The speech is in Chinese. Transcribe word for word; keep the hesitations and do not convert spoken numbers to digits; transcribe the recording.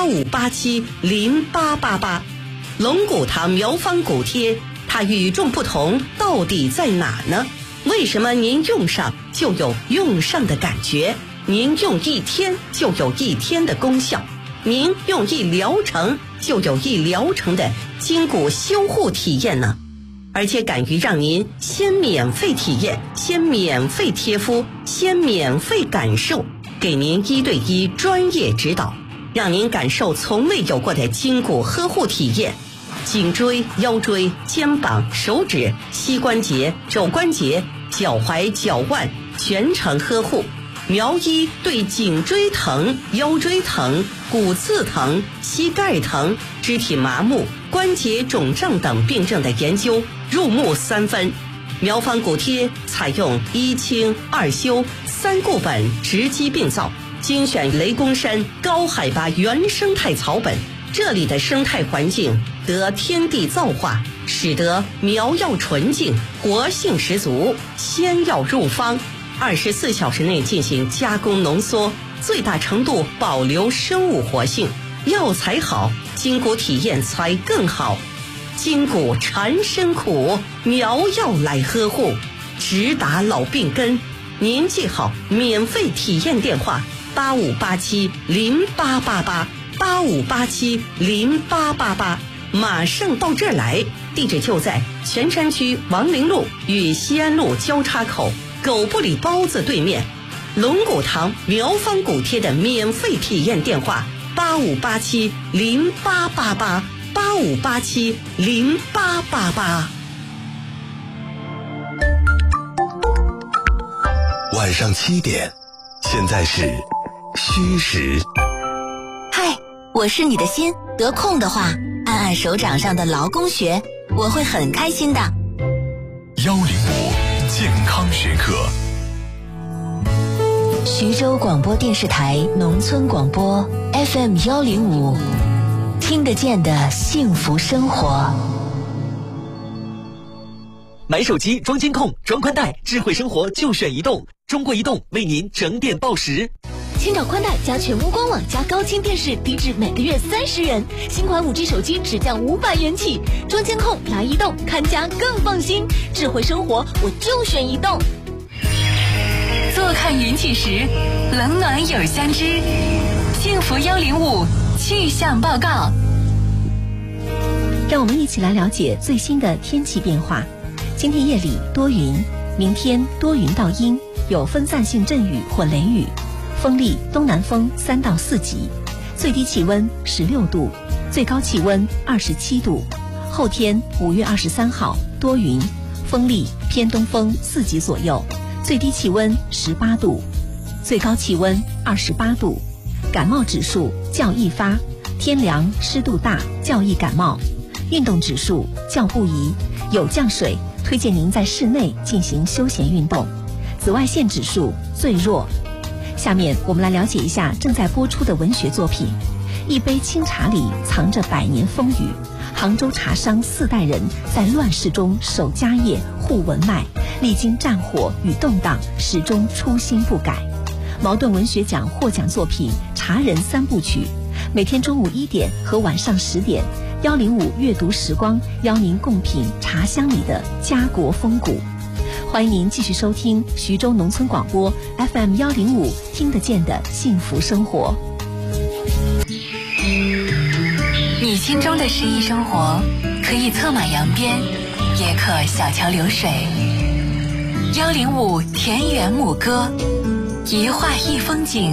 八五八七零八八八。龙骨堂苗方骨贴，它与众不同到底在哪呢？为什么您用上就有用上的感觉？您用一天就有一天的功效，您用一疗程就有一疗程的筋骨修护体验呢？而且敢于让您先免费体验，先免费贴敷，先免费感受，给您一对一专业指导，让您感受从未有过的筋骨呵护体验。颈椎、腰椎、肩膀、手指、膝关节、肘关节、脚踝、脚腕全程呵护。苗医对颈椎疼、腰椎疼、骨刺疼、膝盖疼、肢体麻木、关节肿胀等病症的研究入木三分。苗方骨贴采用一清二修三固本直击病灶，精选雷公山高海拔原生态草本，这里的生态环境得天地造化，使得苗药纯净，活性十足，仙药入方，二十四小时内进行加工浓缩，最大程度保留生物活性。药材好，筋骨体验才更好。筋骨缠身苦，苗药来呵护，直达老病根。您记好免费体验电话：八五八七零八八八，八五八七零八八八。马上到这儿来，地址就在泉山区王陵路与西安路交叉口狗不理包子对面。龙骨堂苗方骨贴的免费体验电话：八五八七零八八八，八五八七零八八八。 晚上七点，现在是虚实。 嗨，我是你的心，得空的话按按手掌上的劳宫穴，我会很开心的。 幺零五健康学课， 徐州广播电视台农村广播 F M 幺零五，听得见的幸福生活。 买手机装监控、装宽带，智慧生活就选移动。中国移动为您整点报时。 千兆宽带加全屋官网加高清电视，低至每个月三十元。新款 五 G 手机只降五百元起。装监控来移动，看家更放心。智慧生活我就选移动。 坐看云起时，冷暖有相知。幸福幺零五气象报告。 让我们一起来了解最新的天气变化。今天夜里多云，明天多云到阴，有分散性阵雨或雷雨。风力东南风三到四级，最低气温十六度，最高气温二十七度。后天五月二十三号多云，风力偏东风四级左右，最低气温十八度，最高气温二十八度。感冒指数较易发，天凉湿度大较易感冒。运动指数较不宜，有降水，推荐您在室内进行休闲运动。紫外线指数最弱。下面我们来了解一下正在播出的文学作品。一杯清茶里藏着百年风雨，杭州茶商四代人在乱世中守家业护文脉，历经战火与动荡，始终初心不改。茅盾文学奖获奖作品《茶人三部曲》，每天中午一点和晚上十点，幺零五阅读时光邀您共品茶香里的家国风骨。欢迎您继续收听徐州农村广播 F M 幺零五，听得见的幸福生活。 你心中的诗意生活，可以策马扬鞭，也可小桥流水。幺零五田园牧歌，一画一风景，